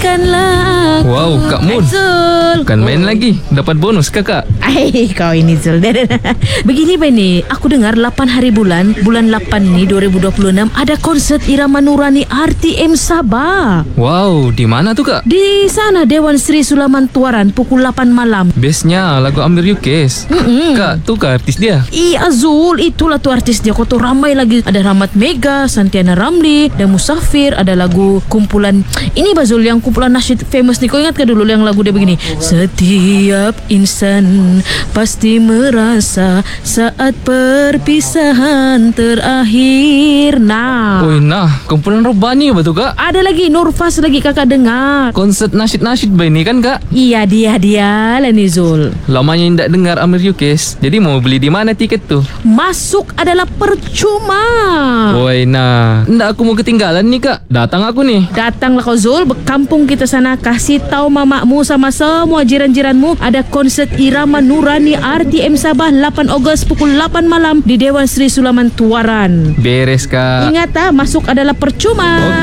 Berikanlah aku. Wow, Kak Mun. Zul. Kan main lagi. Dapat bonus kakak. Kau ini Zul. Begini Bani, aku dengar 8 hari bulan 8 ni 2026 ada konsert irama Nurani RTM Sabah. Wow, di mana tuh kak? Di sana Dewan Sri Sulaman Tuaran pukul 8 malam. Bestnya lagu Amir Yukes. Kak, tuh kak artis dia. Iya Zul, itulah tuh artis dia. Kau tuh ramai lagi. Ada Rahmat Mega, Santiana Ramli, dan Musafir. Ada lagu kumpulan ini Bazul, yang kumpulan nasyid famous nih. Kau ingat ke dulu yang lagu dia begini? Setiap insan pasti merasa saat perpisahan terakhir. Nah, kumpulan Robani apa tuh kak? Ada lagi Nurfas lagi kakak dengar. Konsert nasyid-nasyid ini kan kak? Iya dia lah nih Zul. Lamanya tidak dengar Amir Yukes. Jadi mau beli di mana tiket tuh? Masuk adalah percuma. Nah, ndak aku mau ketinggalan nih kak. Datang aku nih. Datanglah kau Zul, kampung kita sana. Kasih tahu mamakmu sama semua jiran-jiranmu ada konsert irama Nurani RTM Sabah 8 Ogos pukul 8 malam di Dewan Sri Sulaman Tuaran. Beres kak. Ingat masuk adalah percuma.